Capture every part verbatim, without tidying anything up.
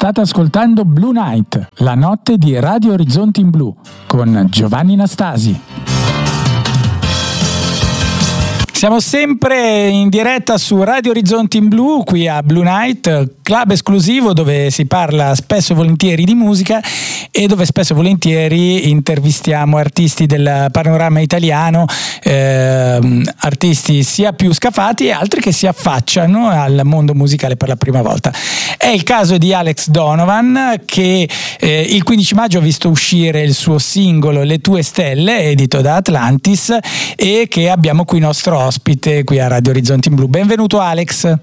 State ascoltando Blue Night, la notte di Radio Orizzonti in Blu, con Giovanni Nastasi. Siamo sempre in diretta su Radio Orizzonti in Blu, qui a Blue Night, club esclusivo dove si parla spesso e volentieri di musica e dove spesso e volentieri intervistiamo artisti del panorama italiano, eh, artisti sia più scafati e altri che si affacciano al mondo musicale per la prima volta. È il caso di Alex Donovan, che eh, il quindici maggio ha visto uscire il suo singolo Le tue stelle, edito da Atlantis, e che abbiamo qui nostro ospite qui a Radio Orizzonti in Blu. Benvenuto Alex.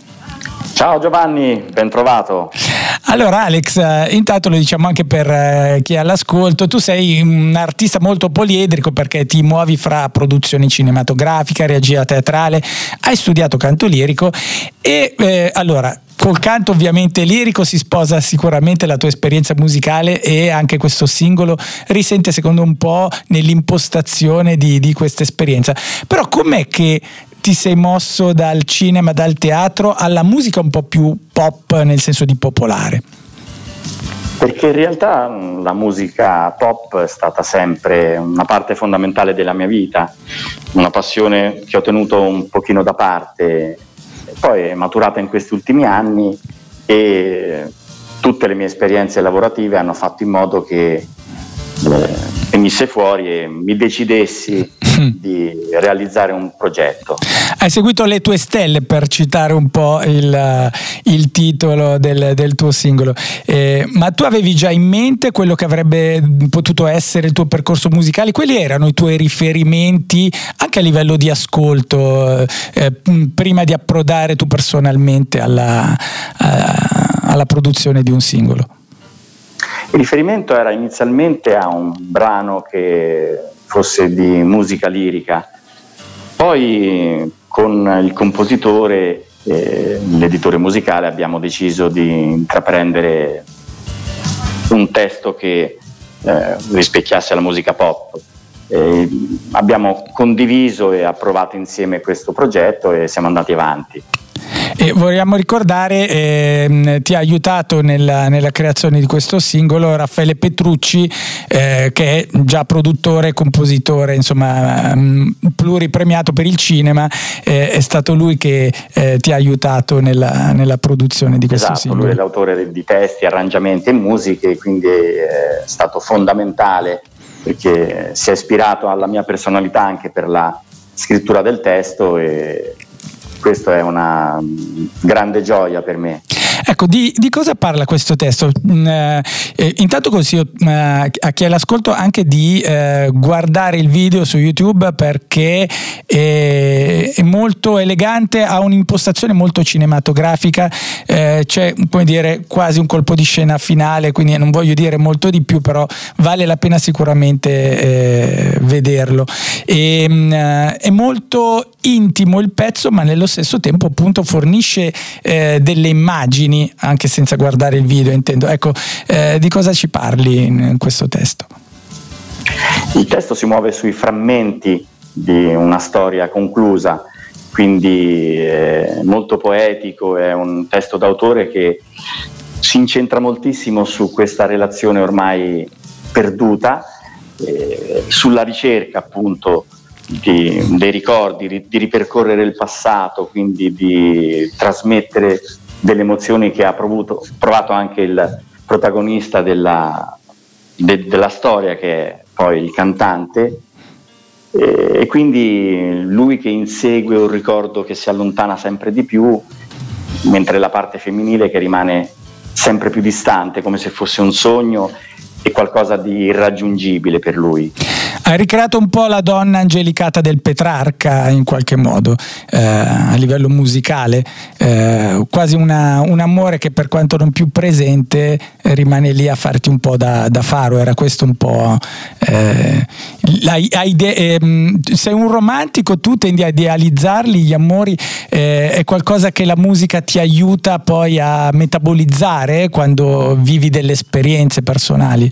Ciao Giovanni, ben trovato. Allora Alex, intanto lo diciamo anche per chi è all'ascolto, tu sei un artista molto poliedrico perché ti muovi fra produzione cinematografica, regia teatrale, hai studiato canto lirico e eh, allora col canto ovviamente lirico si sposa sicuramente la tua esperienza musicale e anche questo singolo risente secondo un po' nell'impostazione di, di questa esperienza. Però com'è che ti sei mosso dal cinema, dal teatro alla musica un po' più pop, nel senso di popolare? Perché in realtà la musica pop è stata sempre una parte fondamentale della mia vita, una passione che ho tenuto un pochino da parte, poi è maturata in questi ultimi anni e tutte le mie esperienze lavorative hanno fatto in modo che eh, venisse fuori e mi decidessi di realizzare un progetto. Hai seguito Le tue stelle, per citare un po' il, il titolo del, del tuo singolo, eh, ma tu avevi già in mente quello che avrebbe potuto essere il tuo percorso musicale? Quelli erano i tuoi riferimenti anche a livello di ascolto eh, prima di approdare tu personalmente alla, a, alla produzione di un singolo? Il riferimento era inizialmente a un brano che fosse di musica lirica, poi con il compositore e l'editore musicale abbiamo deciso di intraprendere un testo che eh, rispecchiasse la musica pop. E abbiamo condiviso e approvato insieme questo progetto e siamo andati avanti. E vogliamo ricordare, eh, ti ha aiutato nella, nella creazione di questo singolo Raffaele Petrucci, eh, che è già produttore e compositore, insomma um, pluripremiato per il cinema, eh, è stato lui che eh, ti ha aiutato nella, nella produzione di questo esatto, singolo. Lui è l'autore di testi, arrangiamenti e musiche, quindi è stato fondamentale perché si è ispirato alla mia personalità anche per la scrittura del testo e questo è una grande gioia per me. Ecco, di, di cosa parla questo testo? Mm, eh, intanto consiglio eh, a chi è all'ascolto anche di eh, guardare il video su YouTube perché è, è molto elegante, ha un'impostazione molto cinematografica, eh, c'è come dire quasi un colpo di scena finale, quindi non voglio dire molto di più, però vale la pena sicuramente eh, vederlo. E, mm, è molto intimo il pezzo, ma nello stesso tempo appunto fornisce eh, delle immagini anche senza guardare il video, intendo. Ecco, eh, di cosa ci parli in, in questo testo? Il testo si muove sui frammenti di una storia conclusa, quindi è molto poetico, è un testo d'autore che si incentra moltissimo su questa relazione ormai perduta, eh, sulla ricerca appunto di, dei ricordi, di ripercorrere il passato, quindi di trasmettere delle emozioni che ha provato, provato anche il protagonista della, de, della storia, che è poi il cantante, e, e quindi lui che insegue un ricordo che si allontana sempre di più, mentre la parte femminile che rimane sempre più distante, come se fosse un sogno e qualcosa di irraggiungibile per lui. Hai ricreato un po' la donna angelicata del Petrarca in qualche modo, eh, a livello musicale, eh, quasi una, un amore che per quanto non più presente eh, rimane lì a farti un po' da, da faro. Era questo un po' eh, hai, hai de- eh, sei un romantico, tu tendi a idealizzarli gli amori, eh, è qualcosa che la musica ti aiuta poi a metabolizzare quando vivi delle esperienze personali?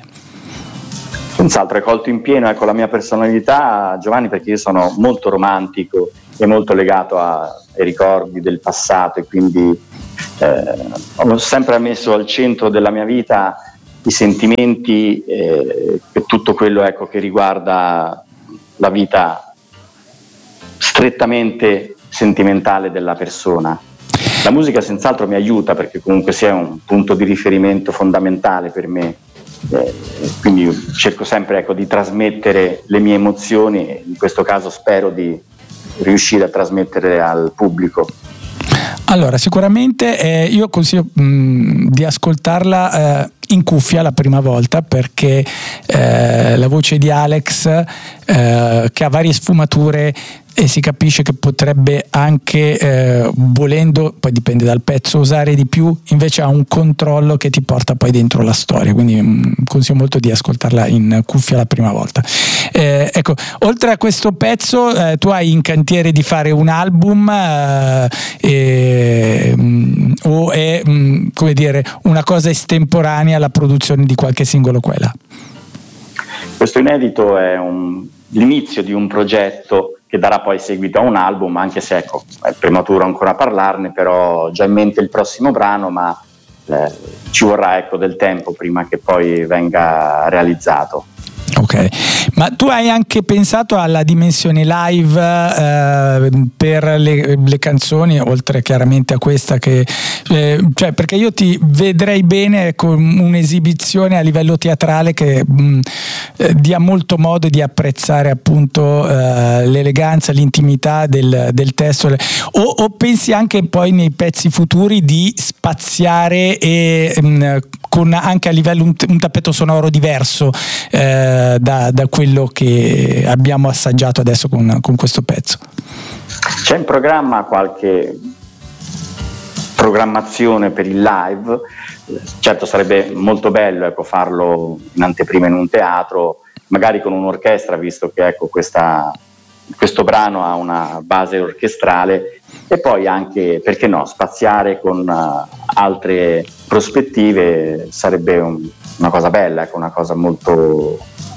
Senz'altro hai colto in pieno ecco, la mia personalità, Giovanni, perché io sono molto romantico è molto legato a, ai ricordi del passato, e quindi eh, ho sempre messo al centro della mia vita i sentimenti eh, e tutto quello, ecco, che riguarda la vita strettamente sentimentale della persona. La musica senz'altro mi aiuta, perché comunque sia un punto di riferimento fondamentale per me, eh, quindi cerco sempre, ecco, di trasmettere le mie emozioni, e in questo caso spero di riuscire a trasmettere al pubblico. Allora, sicuramente eh, io consiglio mh, di ascoltarla eh, in cuffia la prima volta, perché eh, la voce di Alex, eh, che ha varie sfumature, e si capisce che potrebbe anche, eh, volendo, poi dipende dal pezzo, usare di più, invece ha un controllo che ti porta poi dentro la storia, quindi mh, consiglio molto di ascoltarla in cuffia la prima volta. Eh, ecco, oltre a questo pezzo eh, tu hai in cantiere di fare un album eh, eh, mh, o è mh, come dire, una cosa estemporanea alla produzione di qualche singolo qua e là? Questo inedito è un, l'inizio di un progetto che darà poi seguito a un album, anche se, ecco, è prematuro ancora parlarne, però ho già in mente il prossimo brano, ma eh, ci vorrà, ecco, del tempo prima che poi venga realizzato. Ok, ma tu hai anche pensato alla dimensione live eh, per le, le canzoni, oltre chiaramente a questa che eh, cioè, perché io ti vedrei bene con un'esibizione a livello teatrale che mh, eh, dia molto modo di apprezzare appunto eh, l'eleganza, l'intimità del, del testo, o, o pensi anche poi nei pezzi futuri di spaziare e mh, con anche a livello un, un tappeto sonoro diverso eh, da, da quello che abbiamo assaggiato adesso con, con questo pezzo? C'è in programma qualche programmazione per il live, certo sarebbe molto bello, ecco, farlo in anteprima in un teatro, magari con un'orchestra, visto che, ecco, questa, questo brano ha una base orchestrale, e poi anche, perché no, spaziare con uh, altre prospettive sarebbe un, una cosa bella, ecco, una cosa molto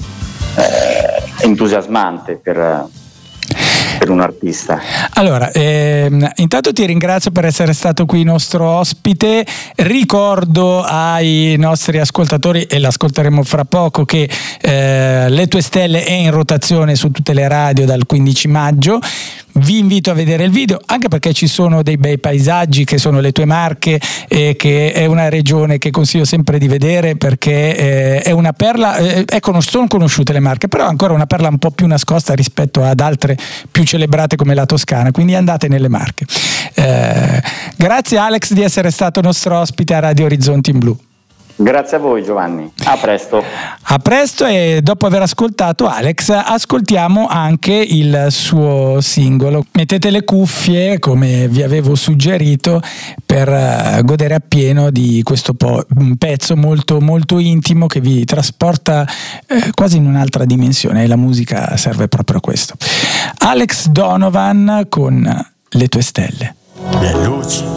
eh, entusiasmante per, per un artista. Allora, ehm, intanto ti ringrazio per essere stato qui nostro ospite. Ricordo ai nostri ascoltatori, e l'ascolteremo fra poco, che eh, Le tue stelle è in rotazione su tutte le radio dal quindici maggio. Vi invito a vedere il video, anche perché ci sono dei bei paesaggi che sono le tue Marche, e che è una regione che consiglio sempre di vedere, perché eh, è una perla, eh, ecco, sono conosciute le Marche, però è ancora una perla un po' più nascosta rispetto ad altre più celebrate come la Toscana, quindi andate nelle Marche. Eh, grazie Alex di essere stato nostro ospite a Radio Orizzonti in Blu. Grazie a voi Giovanni, a presto. A presto, e dopo aver ascoltato Alex ascoltiamo anche il suo singolo. Mettete le cuffie, come vi avevo suggerito, per godere appieno di questo po- un pezzo molto molto intimo che vi trasporta eh, quasi in un'altra dimensione, e la musica serve proprio a questo. Alex Donovan con Le tue stelle. Le luci